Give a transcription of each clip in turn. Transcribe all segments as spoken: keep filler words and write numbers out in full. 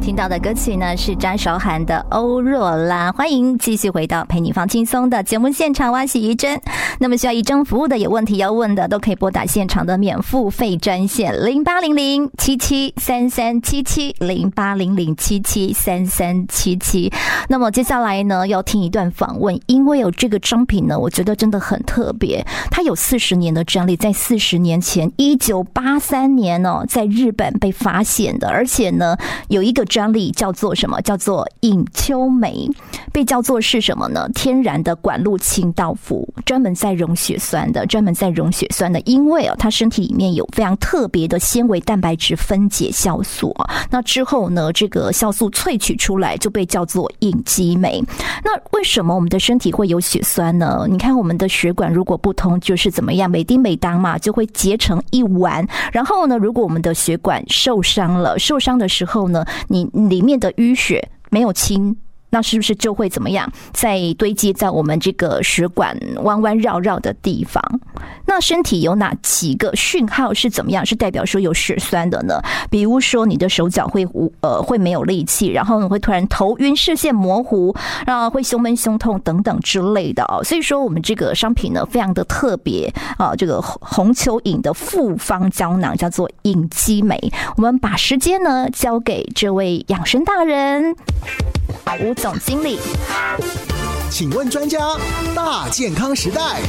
听到的歌曲呢是张韶涵的《欧若拉》，欢迎继续回到陪你放轻松的节目现场，我是怡珍。那么需要怡珍服务的，有问题要问的，都可以拨打现场的免付费专线零八零零七七三三七七零八零零七七三三七七。那么接下来呢，要听一段访问，因为有这个商品呢，我觉得真的很特别，它有四十年的专利，在四十年前，一九八三年哦，在日本被发现的，而且呢，有一个专利叫做什么？叫做隐丘酶，被叫做是什么呢？天然的管路清道夫，专门在溶血栓的，专门在溶血栓的，因为哦，它身体里面有非常特别的纤维蛋白质分解酵素啊。那之后呢，这个酵素萃取出来就被叫做隐基酶。那为什么我们的身体会有血栓呢？你看我们的血管如果不通，就是怎么样？每叮每当嘛，就会结成一丸。然后呢，如果我们的血管受伤了，受伤的时候呢，你里面的淤血没有清，那是不是就会怎么样？在堆积在我们这个血管弯弯绕绕的地方。那身体有哪几个讯号是怎么样？是代表说有血栓的呢？比如说你的手脚会呃会没有力气，然后呢会突然头晕、视线模糊，然后会胸闷、胸痛等等之类的哦。所以说我们这个商品呢非常的特别啊，这个红蚯蚓的复方胶囊叫做隐基酶。我们把时间呢交给这位养生大人吴总经理。 请问专家，大健康时代。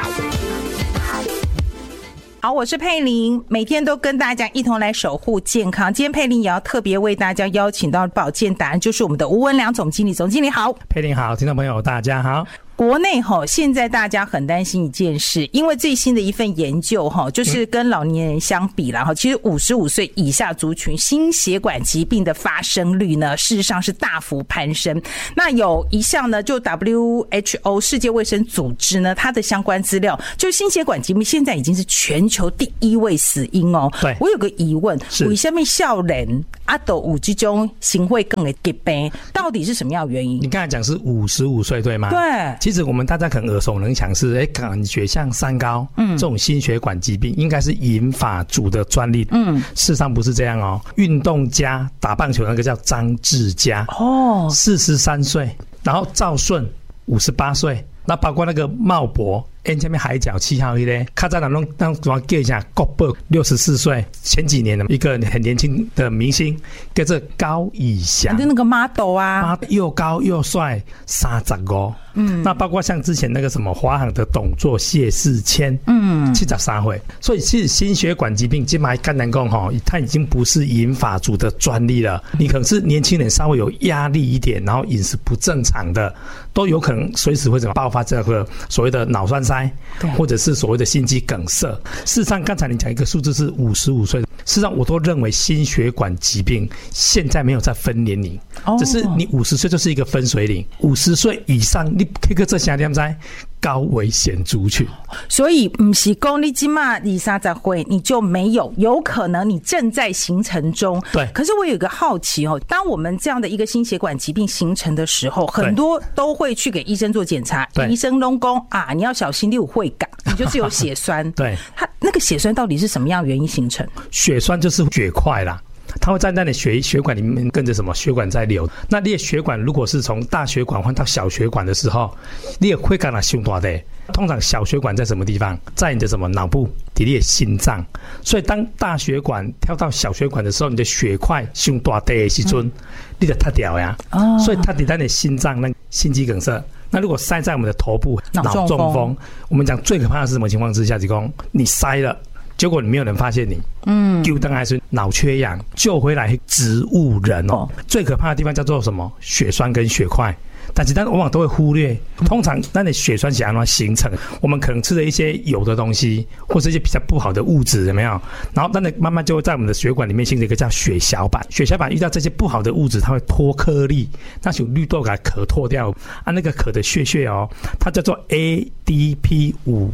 好，我是佩玲，每天都跟大家一同来守护健康。今天佩玲也要特别为大家邀请到保健达人，就是我们的吴文良总经理。总经理好。 佩玲好，听众朋友大家好。 国内齁，现在大家很担心一件事，因为最新的一份研究齁，就是跟老年人相比啦齁，其实五十五岁以下族群心血管疾病的发生率呢，事实上是大幅攀升。那有一项呢，就 W H O 世界卫生组织呢，它的相关资料，就心血管疾病现在已经是全球第一位死因哦。 对， 我有个疑问，为什么少人啊都有这种心血管的疾病，到底是什么样的原因？ 你刚才讲是五十五岁对吗？ 对。 其实我们大家可能耳熟能详是，哎，感觉像三高，嗯，这种心血管疾病应该是银发族的专利，嗯，事实上不是这样哦。运动家打棒球那个叫张志佳，哦，四十三岁，然后赵顺五十八岁，那包括那个茂博。N 下面海角七号一嘞，看在哪弄让我叫一下，郭伯六十四岁，前几年的一个很年轻的明星，叫做高以翔， 就那个 model 啊， 又高又帅，三十五。嗯，那包括像之前那个什么华航的董座谢世谦，嗯，七十三岁，所以其实心血管疾病，今麦肝胆共哈，它已经不是银发族的专利了。你可能是年轻人稍微有压力一点，然后饮食不正常的，都有可能随时会怎么爆发这个所谓的脑栓塞，或者是所谓的心肌梗塞。事实上，刚才你讲一个数字是五十五岁，事实上我都认为心血管疾病现在没有在分年龄，哦，只是你五十岁就是一个分水岭，五十岁以上你可以个这些点在高危险族群。 所以不是说你现在二三十岁你就没有，有可能你正在形成中。 对。 可是我有一个好奇哦，当我们这样的一个心血管疾病形成的时候，很多都会去给医生做检查，医生都说啊，你要小心，你有血感，你就是有血栓。 对。 它那个血栓到底是什么样的原因形成？ 血栓就是血块啦。它会在那里血血管里面跟着什么血管在流。那你的血管如果是从大血管换到小血管的时候，你的血管啊胸大的。通常小血管在什么地方？在你的什么脑部，你的心脏。所以当大血管跳到小血管的时候，你的血块胸大的时阵，嗯，你就塌掉呀。哦。所以它在你的心脏那心肌梗塞。那如果塞在我们的头部，脑中 风, 中风，我们讲最可怕的是什么情况之下？就讲你塞了。结果你没有人发现你，嗯，就当还是脑缺氧，救回来植物人哦。最可怕的地方叫做什么？血栓跟血块。但是，但往往都会忽略。通常，那你血栓是怎样形成？我们可能吃了一些油的东西，或是一些比较不好的物质，有没有？然后，那你慢慢就会在我们的血管里面形成一个叫血小板。血小板遇到这些不好的物质，它会脱颗粒，那有绿豆给壳脱掉啊。那个壳的血血哦，它叫做 A D P 五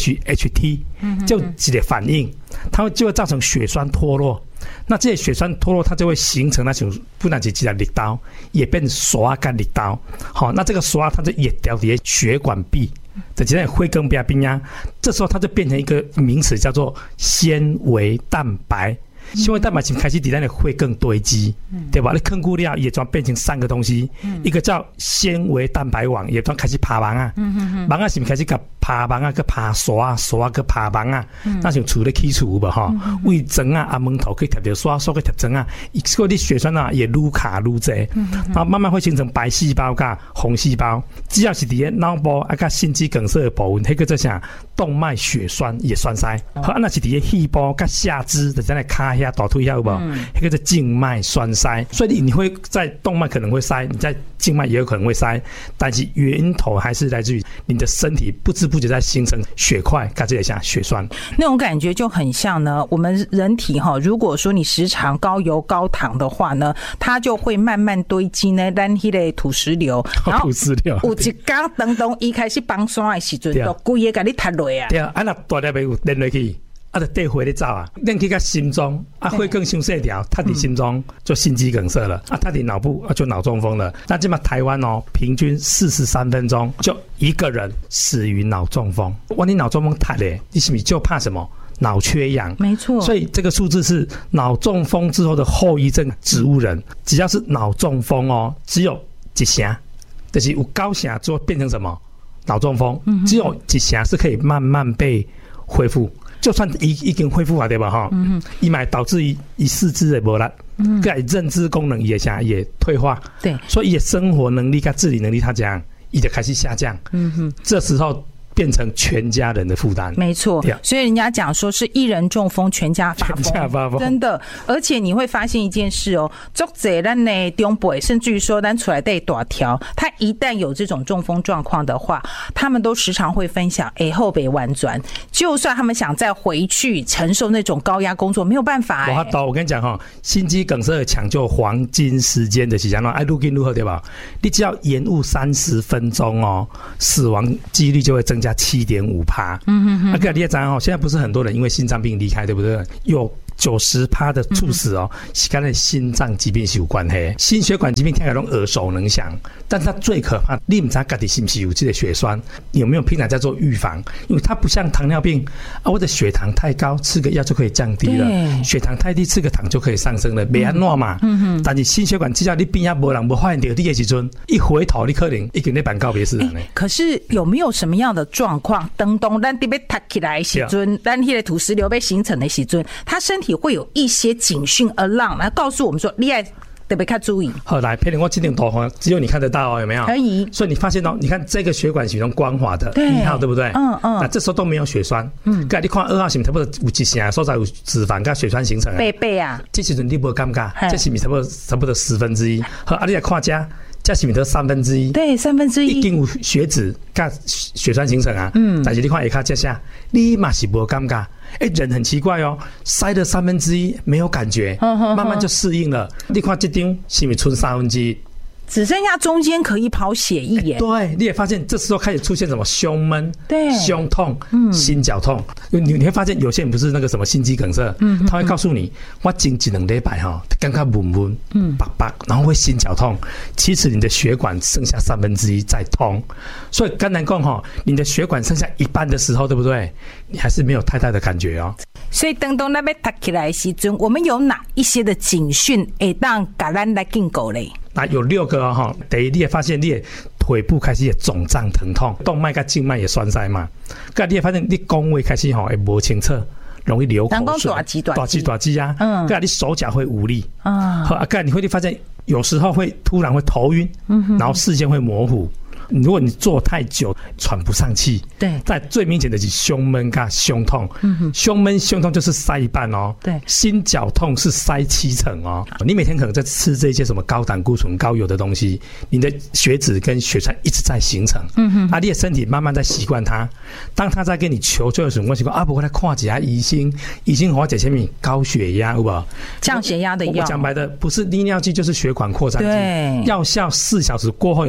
H T， 就几个反应，它就会造成血栓脱落。那这些血栓脱落，它就会形成那种不但是几条力刀，也变刷干力刀。好，那这个刷它就也掉在血管壁，这现在会更比较冰呀。这时候它就变成一个名词，叫做纤维蛋白。 纤维蛋白是开始在咱的血更堆积，嗯、对吧？你坑固料也装变成三个东西，嗯、一个叫纤维蛋白网，也装开始爬网啊，网啊是不是开始个爬网啊，个爬刷啊，刷啊个爬网啊，嗯、那像除了起厝吧哈，胃针啊、阿门头可以贴着刷，刷个贴针啊，所以你血栓啊也愈卡愈济，然后慢慢会形成白细胞加红细胞，只要是伫个脑部啊加心肌梗塞的部分，迄个叫啥动脉血栓也栓塞，好，那是伫个细胞加下肢的在那卡下大腿下有无？迄个叫静脉栓塞，所以你会在动脉可能会塞，你在静脉也有可能会塞，但是源头还是来自于你的身体不知不觉在形成血块，加这一下血栓， 那种感觉就很像呢。我们人体哈，如果说你时常高油高糖的话呢，它就会慢慢堆积呢，咱迄个土石流，然后土石流有一天当当伊开始崩山的时阵，就规个给你塌落啊。 对啊，啊那大粒的有连落去。啊，就带血咧走啊，咱去到心脏，啊，血更伤细条，塌伫心脏就心肌梗塞了，啊，塌伫脑部啊就脑中风了。那这嘛台湾哦，平均四十三分钟就一个人死于脑中风。哇，你脑中风塌咧，你是不是就怕什么？脑缺氧， 没错。 所以这个数字是脑中风之后的后遗症。植物人只要是脑中风哦，只有一成，就是有九成之后变成什么脑中风，嗯、只有一成是可以慢慢被恢复。就算已已经恢复了，对吧？哈，嗯，伊买导致伊伊四肢的无力，嗯，个认知功能也下也退化， 对， 所以伊生活能力跟自理能力，它这样伊就开始下降，嗯哼，这时候变成全家人的负担， 没错。所以人家讲说是一人中风，全家发疯， 全家发疯， 真的。而且你会发现一件事哦，足侪咱的长辈，甚至于说咱出来带大条，他一旦有这种中风状况的话，他们都时常会分享，哎，后背弯转，就算他们想再回去承受那种高压工作，没有办法、欸。 我我跟你讲哈，心肌梗塞的抢救黄金时间的是怎样？爱愈紧愈好，对吧？你只要延误三十分钟哦，死亡几率就会增加七点五趴。嗯哼哼。啊，你也知道哦，现在不是很多人因为心脏病离开，对不对？有九十趴的猝死哦，是跟那心脏疾病是有关系。心血管疾病听起来都耳熟能详，但是它最可怕，你不知道自己是不是有这个血栓，有没有平常在做预防？因为它不像糖尿病啊，我的血糖太高，吃个药就可以降低了；血糖太低，吃个糖就可以上升了，没安怎嘛。嗯哼。但是心血管只要你边下无人无发现到你的时阵，一回头你可能已经在办告别式了呢。 可是有没有什么样的状况？当当咱得被塌起来的时阵，咱那个土石流被形成的时阵，他身体会有一些警讯 alarm 来告诉我们说，你要特别看注意。 好，来，佩玲，我这张图只有你看得到哦，有没有？ 可以。 所以你发现哦，你看这个血管是用光滑的，一号对不对？嗯嗯。那这时候都没有血栓。嗯。盖你看二号是不是差不多有一成所在有脂肪跟血栓形成啊？ 贝贝啊。 这时阵你不会尴尬，这是不是差不多差不多十分之一？好，啊，你来看这。这是不是三分之一？ 对，三分之一。 已经有血脂跟血栓形成啊。嗯。但是你看下卡这下，你嘛是不尴尬。哎，人很奇怪哦，塞了三分之一没有感觉，呵呵呵慢慢就适应了。你看这张是不是剩三分之一？ 只剩下中间可以跑血液耶。 对，你也发现这时候开始出现什么胸闷、 对， 胸痛、嗯、心绞痛。你你会发现有些人不是那个什么心肌梗塞，嗯，他会告诉你，我经几两礼拜哈，刚刚闷闷，嗯，叭叭，然后会心绞痛。其实你的血管剩下三分之一在通，所以刚才讲哈，你的血管剩下一半的时候，对不对？你还是没有太大的感觉哦。 所以当当那边塌起来的时阵，我们有哪一些的警讯会当给咱来警告嘞？ 那有六个哦哈，第一你也发现你的腿部开始也肿胀疼痛，动脉跟静脉也栓塞嘛。个你也发现你宫位开始吼会不清澈，容易流口水， 大肌大肌大肌啊。嗯，个你手脚会无力啊。好，个你会发现有时候会突然会头晕，嗯，然后视线会模糊。如果你坐太久喘不上气， 对， 在最明显的是胸闷跟胸痛，嗯、胸闷胸痛就是塞一半哦， 对， 心绞痛是塞七成哦。你每天可能在吃这些什么高胆固醇、高油的东西，你的血脂跟血栓一直在形成，嗯哼，啊，你的身体慢慢在习惯它。当他在跟你求救的时候，我说啊，不过来看一下医生，医生我解前面高血压，有无？ 降血压的药。 我讲白的，不是利尿剂就是血管扩张剂， 对， 药效四小时过后有，那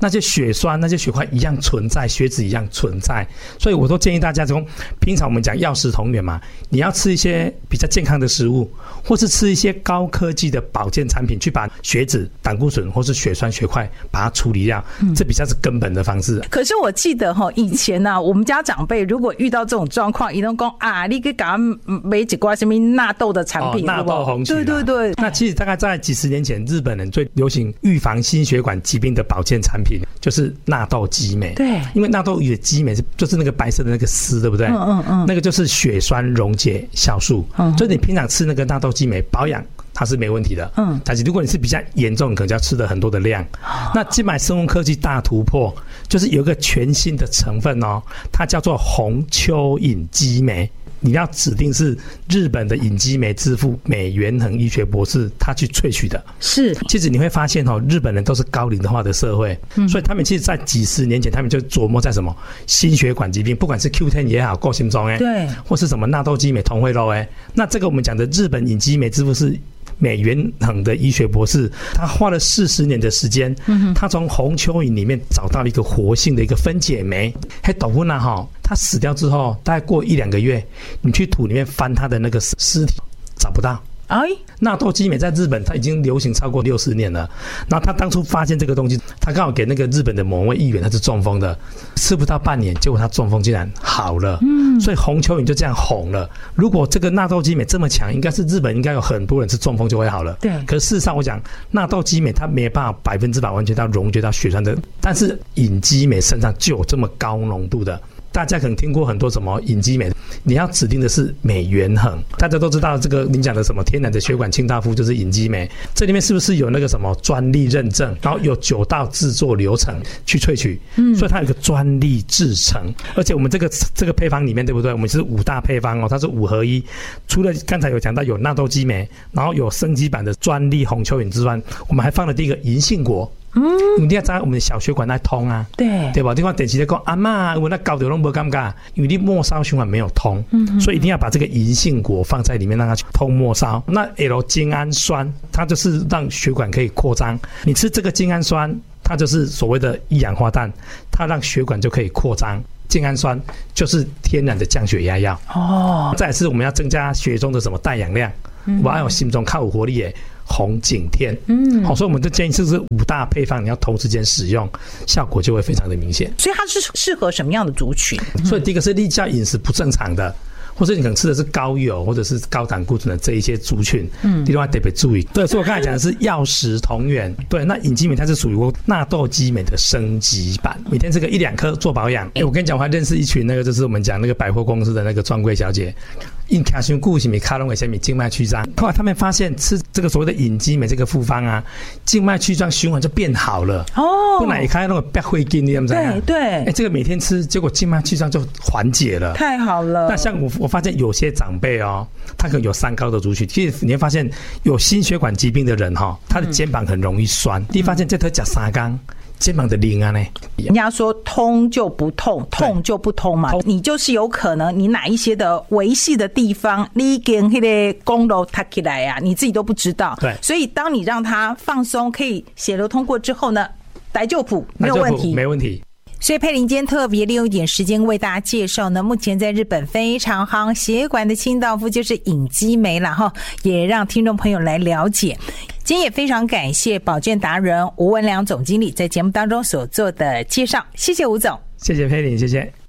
那些血栓、那些血块一样存在，血脂一样存在。所以我都建议大家从平常我们讲药食同源嘛，你要吃一些比较健康的食物，或是吃一些高科技的保健产品，去把血脂、胆固醇或是血栓、血块把它处理掉，这比较是根本的方式。 可是我记得哈，以前呢、啊，我们家长辈如果遇到这种状况，一定讲啊，你给给他买几罐什么纳豆的产品， 纳豆红曲， 对对对。 那其实大概在几十年前，日本人最流行预防心血管疾病的保健产品就是纳豆激酶。 对， 因为纳豆与激酶是就是那个白色的那个丝，对不对？嗯嗯嗯，那个就是血栓溶解酵素。嗯，所以你平常吃那个纳豆激酶保养，它是没问题的。嗯，但是如果你是比较严重，可能就要吃的很多的量。哦、那今买生物科技大突破，就是有一个全新的成分哦，它叫做红蚯蚓激酶。你要指定是日本的隐基酶之父美元恒医学博士他去萃取的。 是， 其实你会发现哦，日本人都是高龄化的社会，嗯、所以他们其实在几十年前，他们就琢磨在什么心血管疾病，不管是 Q 十 也好，够心中哎， 对， 或是什么纳豆激酶同会肉哎，那这个我们讲的日本隐基酶之父是美元恒的医学博士，他花了四十年的时间，嗯、他从红蚯蚓里面找到了一个活性的一个分解酶。嘿，斗温啊哈，他死掉之后，大概过一两个月，你去土里面翻他的那个尸体，找不到。哎，纳豆激酶在日本它已经流行超过六十年了。然后他当初发现这个东西，他刚好给那个日本的某位议员，他是中风的，吃不到半年，结果他中风竟然好了。嗯，所以红蚯蚓就这样红了。如果这个纳豆激酶这么强，应该是日本应该有很多人是中风就会好了。 对。 可是事实上，我讲纳豆激酶它没办法百分之百完全到溶解到血栓的，但是隐激酶身上就有这么高浓度的。大家可能听过很多什么隐基酶，你要指定的是美元恒。大家都知道这个您讲的什么天然的血管清道夫就是隐基酶，这里面是不是有那个什么专利认证，然后有九道制作流程去萃取，嗯，所以它有一个专利制成。而且我们这个这个配方里面，对不对？我们是五大配方哦，它是五合一。除了刚才有讲到有纳豆激酶，然后有升级版的专利红蚯蚓之外，我们还放了第一个银杏果。嗯，你要知道我们的小血管在通啊， 对对吧？你看电视在讲阿嬷，我那高流都不尴尬，因为你末梢循环没有通，嗯，所以一定要把这个银杏果放在里面，让它去通末梢。那 L 精氨酸，它就是让血管可以扩张。你吃这个精氨酸，它就是所谓的一氧化氮，它让血管就可以扩张。精氨酸就是天然的降血压药哦。再来是我们要增加血中的什么带氧量，嗯、我要有心中靠有活力耶。红景天，嗯，好，所以我们就建议这是五大配方，你要同时间使用，效果就会非常的明显。 所以它是适合什么样的族群？ 嗯、所以第一个是例假饮食不正常的，或者你可能吃的是高油或者是高胆固醇的这一些族群，嗯，另外特别注意。对，所以我刚才讲的是药食同源。对，那隐基酶它是属于纳豆激酶的升级版，每天吃个一两颗做保养。哎，我跟你讲，我还认识一群那个就是我们讲那个百货公司的那个专柜小姐。因卡胸固什么卡隆为什么静脉曲张，后来他们发现吃这个所谓的隐基酶这个复方啊，静脉曲张循环就变好了哦。不然一开那个白灰筋，你知道吗？ 对对， 哎，这个每天吃，结果静脉曲张就缓解了， 太好了。 那像我我发现有些长辈哦，他可能有三高的族群，其实你会发现有心血管疾病的人哈、哦，他的肩膀很容易酸。嗯、你发现这头讲三缸。肩膀的灵啊呢？ 人家说通就不痛，痛就不通嘛。你就是有可能你哪一些的维系的地方，你跟那个公路塌起来啊，你自己都不知道。 对， 所以当你让它放松，可以血流通过之后呢，来就谱没有问题， 没问题。 所以佩玲今天特别利用一点时间为大家介绍呢，目前在日本非常夯血管的清道夫就是隐基酶啦齁，也让听众朋友来了解。今天也非常感谢保健达人吴文良总经理在节目当中所做的介绍，谢谢吴总， 谢谢佩玲，谢谢。